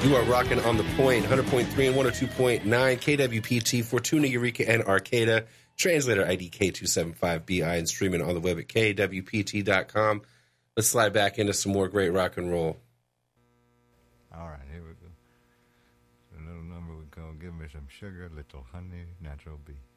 You are rocking on the point, 100.3 and 102.9 KWPT, Fortuna, Eureka, and Arcata. Translator ID K275BI and streaming on the web at KWPT.com. Let's slide back into some more great rock and roll. All right, here we go. A little number we call Give Me Some Sugar, Little Honey, Natural Bee.